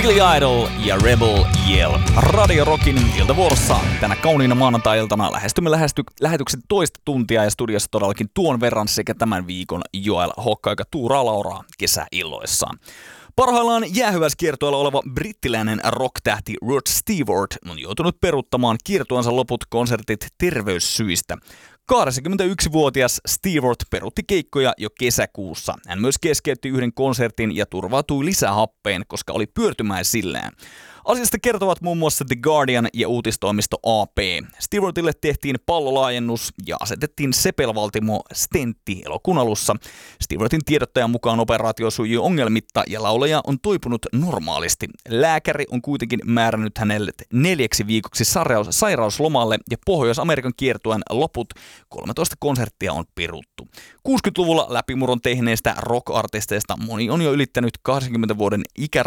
Billy Idol ja Rebel Yell. Radio Rockin iltavuorossa tänä kauniina maanantai-iltana lähestymme lähetyksen toista tuntia ja studiossa todellakin tuon verran sekä tämän viikon Joel Hokka, joka tuuraa Lauraa kesäilloissaan. Parhaillaan jäähyväiskiertueella oleva brittiläinen rock-tähti Rod Stewart on joutunut peruuttamaan kiertueensa loput konsertit terveyssyistä. 81-vuotias Stewart peruutti keikkoja jo kesäkuussa. Hän myös keskeytti yhden konsertin ja turvautui lisähappeen, koska oli pyörtymäisillään. Asiasta kertovat muun muassa The Guardian ja uutistoimisto AP. Stewartille tehtiin pallolaajennus ja asetettiin sepelvaltimo stentti elokuun alussa. Stewartin tiedottajan mukaan operaatio sujui ongelmitta ja laulaja on toipunut normaalisti. Lääkäri on kuitenkin määrännyt hänelle 4 viikoksi sairauslomalle ja Pohjois-Amerikan kiertueen loput 13 konserttia on peruttu. 60-luvulla läpimurron tehneistä rock-artisteista moni on jo ylittänyt 80 vuoden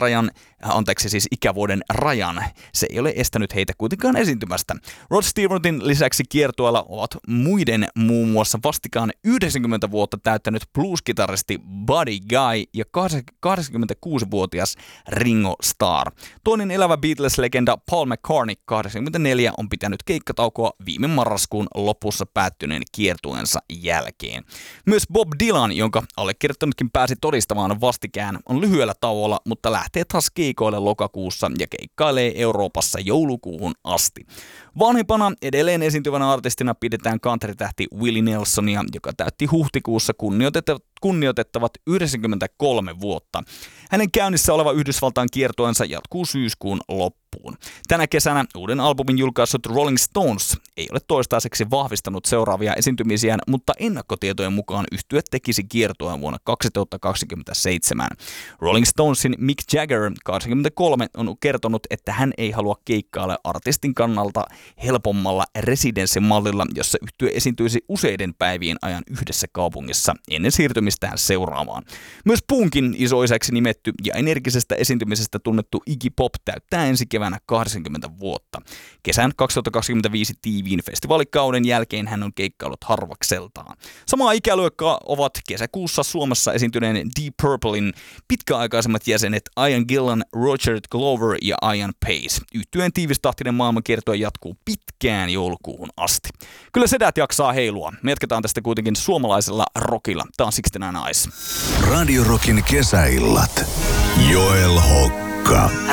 ikävuoden rajan. Se ei ole estänyt heitä kuitenkaan esiintymästä. Rod Stewartin lisäksi kiertueella ovat muun muassa vastikään 90 vuotta täyttänyt blues-kitaristi Buddy Guy ja 86-vuotias Ringo Starr. Toinen elävä Beatles-legenda Paul McCartney 84 on pitänyt keikkataukoa viime marraskuun lopussa päättyneen kiertueensa jälkeen. Myös Bob Dylan, jonka allekirjoittanutkin pääsi todistamaan vastikään, on lyhyellä tauolla, mutta lähtee taas keikoille lokakuussa ja keikkailee Euroopassa joulukuuhun asti. Vanhimpana edelleen esiintyvänä artistina pidetään country-tähti Willie Nelsonia, joka täytti huhtikuussa kunnioitettavat 93 vuotta. Hänen käynnissä oleva Yhdysvaltain kiertueensa jatkuu syyskuun loppuun. Tänä kesänä uuden albumin julkaissut Rolling Stones ei ole toistaiseksi vahvistanut seuraavia esiintymisiään, mutta ennakkotietojen mukaan yhtye tekisi kiertueen vuonna 2027. Rolling Stonesin Mick Jagger 23 on kertonut, että hän ei halua keikkailla artistin kannalta helpommalla residenssimallilla, jossa yhtye esiintyisi useiden päivien ajan yhdessä kaupungissa ennen siirtymistään seuraavaan. Myös punkin isoisäksi nimetty ja energisestä esiintymisestä tunnettu Iggy Pop täyttää ensi keväänä 80 vuotta. Kesän 2025 tiiviin festivaalikauden jälkeen hän on keikkaillut harvakseltaan. Samaa ikäluokkaa ovat kesäkuussa Suomessa esiintyneen Deep Purplein pitkäaikaisemmat jäsenet Ian Gillan, Roger Glover ja Ian Pace. Yhtyeen tiivistahtinen maailmankiertue jatkuu pitkään joulukuuhun asti. Kyllä sedät jaksaa heilua. Me jatketaan tästä kuitenkin suomalaisella rockilla. Tää on 69 Eyes. Radio Rockin kesäillat. Joel Hokka.